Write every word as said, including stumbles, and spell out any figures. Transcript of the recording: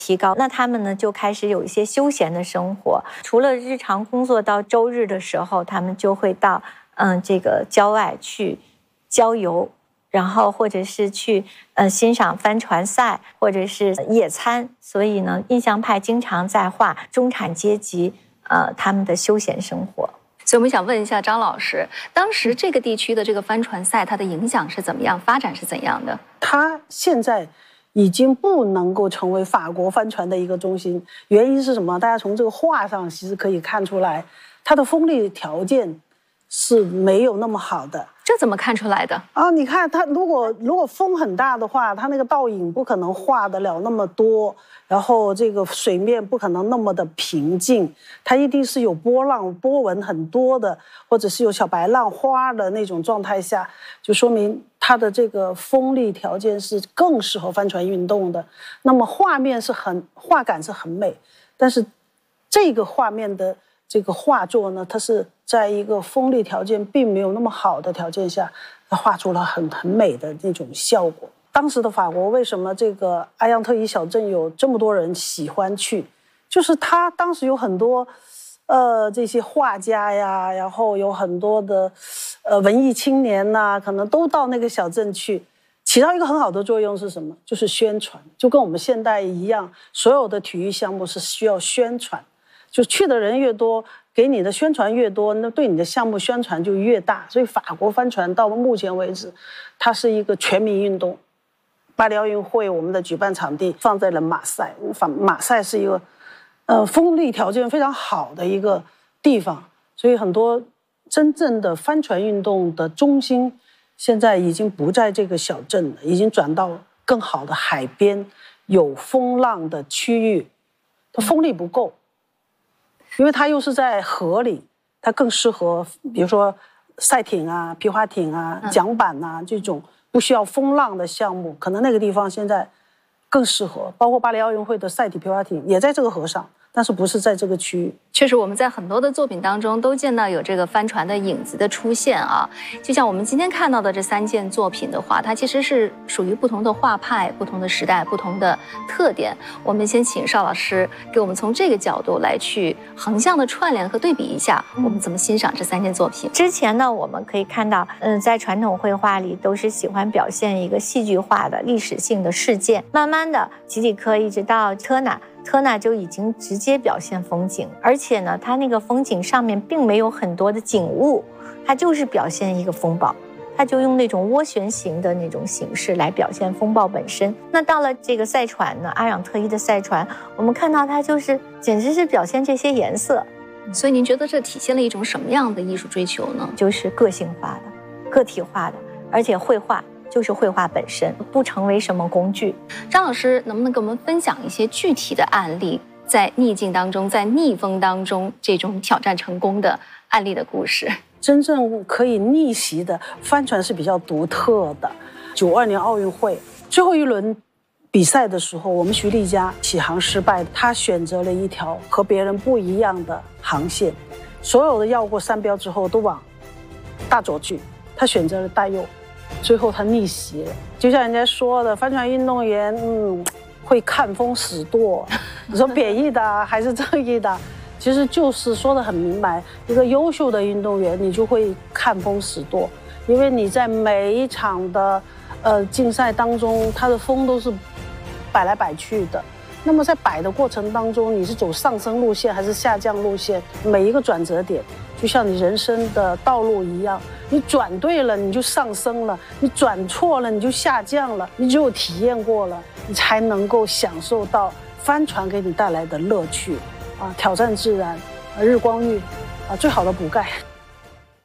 提高，那他们呢就开始有一些休闲的生活。除了日常工作，到周日的时候，他们就会到嗯这个郊外去郊游，然后或者是去呃欣赏帆船赛，或者是野餐。所以呢，印象派经常在画中产阶级呃他们的休闲生活。 所以我们想问一下张老师，当时这个地区的这个帆船赛，它的影响是怎么样，发展是怎样的？ 它现在已经不能够成为法国帆船的一个中心，原因是什么？大家从这个画上其实可以看出来，它的风力条件是没有那么好的。 这怎么看出来的啊？你看它如果如果风很大的话，它那个倒影不可能画得了那么多，然后这个水面不可能那么的平静，它一定是有波浪波纹很多的，或者是有小白浪花的那种状态下，就说明它的这个风力条件是更适合帆船运动的。那么画面是很画感是很美，但是这个画面的这个画作呢，它是在一个风力条件并没有那么好的条件下，它画出了很很美的那种效果。当时的法国为什么这个阿扬特伊小镇有这么多人喜欢去，就是它当时有很多呃这些画家呀，然后有很多的呃文艺青年呐、啊，可能都到那个小镇去，起到一个很好的作用是什么？就是宣传，就跟我们现代一样，所有的体育项目是需要宣传，就去的人越多，给你的宣传越多，那对你的项目宣传就越大。所以法国帆船到目前为止，它是一个全民运动。巴黎奥运会我们的举办场地放在了马赛，马赛是一个呃风力条件非常好的一个地方，所以很多真正的帆船运动的中心现在已经不在这个小镇了，已经转到更好的海边有风浪的区域，它风力不够，因为它又是在河里，它更适合比如说赛艇啊、皮划艇啊、桨板啊这种不需要风浪的项目，可能那个地方现在更适合。包括巴黎奥运会的赛艇、皮划艇也在这个河上，但是不是在这个区域。 确实我们在很多的作品当中都见到有这个帆船的影子的出现啊。就像我们今天看到的这三件作品的话，它其实是属于不同的画派、不同的时代、不同的特点。我们先请邵老师给我们从这个角度来去横向的串联和对比一下，我们怎么欣赏这三件作品。 之前呢，我们可以看到嗯，在传统绘画里都是喜欢表现一个戏剧化的历史性的事件，慢慢的吉里科一直到特纳特纳就已经直接表现风景，而且呢，它那个风景上面并没有很多的景物，它就是表现一个风暴，它就用那种涡旋形的那种形式来表现风暴本身。那到了这个赛船呢，阿嚷特伊的赛船，我们看到它就是简直是表现这些颜色。 所以您觉得这体现了一种什么样的艺术追求呢？ 就是个性化的、个体化的，而且绘画就是绘画本身，不成为什么工具。 张老师能不能给我们分享一些具体的案例，在逆境当中，在逆风当中这种挑战成功的案例的故事？ 真正可以逆袭的帆船是比较独特的。九二年奥运会最后一轮比赛的时候，我们徐丽佳起航失败，她选择了一条和别人不一样的航线，所有的绕过山标之后都往大左去，她选择了大右，最后她逆袭了。就像人家说的，帆船运动员嗯会看风使舵，你说贬义的还是正义的，其实就是说得很明白，一个优秀的运动员你就会看风使舵，因为你在每一场的呃竞赛当中，它的风都是摆来摆去的。那么在摆的过程当中，你是走上升路线还是下降路线？每一个转折点就像你人生的道路一样，你转对了你就上升了，你转错了你就下降了。你只有体验过了，你才能够享受到帆船给你带来的乐趣啊！挑战自然，日光浴啊，最好的补钙。